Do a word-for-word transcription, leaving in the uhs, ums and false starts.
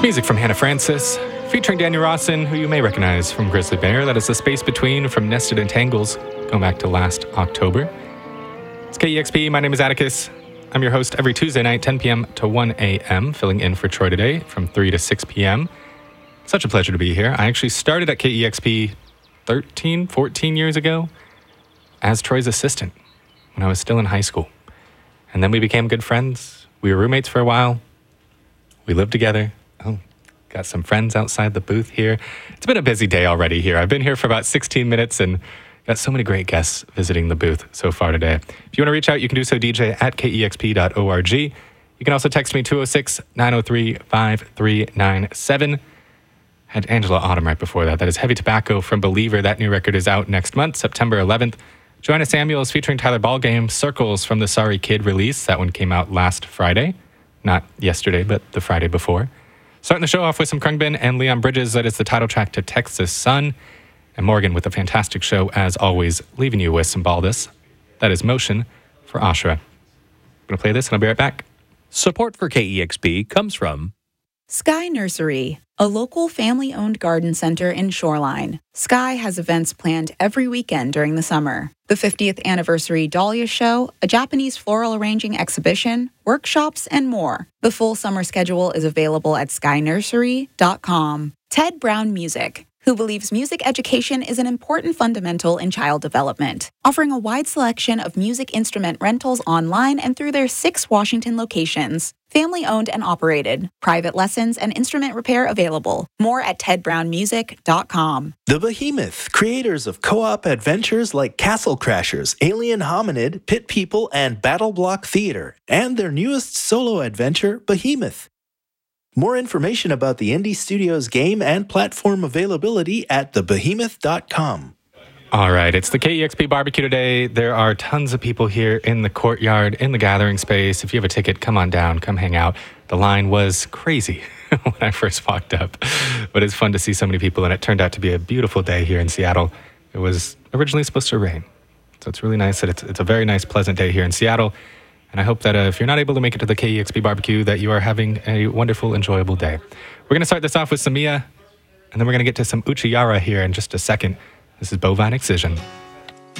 Music from Hannah Francis, featuring Daniel Rawson, who you may recognize from Grizzly Bear. That is The Space Between from Nested Entangles, going back to last October. It's K E X P. My name is Atticus. I'm your host every Tuesday night, ten p.m. to one a.m., filling in for Troy today from three to six p.m. Such a pleasure to be here. I actually started at K E X P thirteen, fourteen years ago as Troy's assistant when I was still in high school. And then we became good friends. We were roommates for a while. We lived together. Oh, got some friends outside the booth here. It's been a busy day already here. I've been here for about sixteen minutes and got so many great guests visiting the booth so far today. If you want to reach out, you can do so, D J at K E X P dot org. You can also text me two oh six, nine oh three, five three nine seven. Had Angela Autumn right before that. That is Heavy Tobacco from Believer. That new record is out next month, September eleventh. Joanna Samuels featuring Tyler Ballgame, Circles from the Sorry Kid release. That one came out last Friday. Not yesterday, but the Friday before. Starting the show off with some Khruangbin and Leon Bridges. That is the title track to Texas Sun. And Morgan with a fantastic show, as always, leaving you with some Baldus. That is Motion for Ashra. I'm going to play this and I'll be right back. Support for K E X P comes from Sky Nursery, a local family-owned garden center in Shoreline. Sky has events planned every weekend during the summer. The fiftieth anniversary Dahlia Show, a Japanese floral arranging exhibition, workshops, and more. The full summer schedule is available at sky nursery dot com. Ted Brown Music, who believes music education is an important fundamental in child development, offering a wide selection of music instrument rentals online and through their six Washington locations. Family-owned and operated. Private lessons and instrument repair available. More at ted brown music dot com. The Behemoth, creators of co-op adventures like Castle Crashers, Alien Hominid, Pit People, and Battle Block Theater, and their newest solo adventure, Behemoth. More information about the Indie Studios game and platform availability at the behemoth dot com. All right, it's the K E X P barbecue today. There are tons of people here in the courtyard, in the gathering space. If you have a ticket, come on down, come hang out. The line was crazy when I first walked up, but it's fun to see so many people, and it turned out to be a beautiful day here in Seattle. It was originally supposed to rain, so it's really nice that it's, it's a very nice, pleasant day here in Seattle. And I hope that uh, if you're not able to make it to the K E X P barbecue, that you are having a wonderful, enjoyable day. We're going to start this off with Samia, and then we're going to get to some Uchiyara here in just a second. This is Bovine Excision.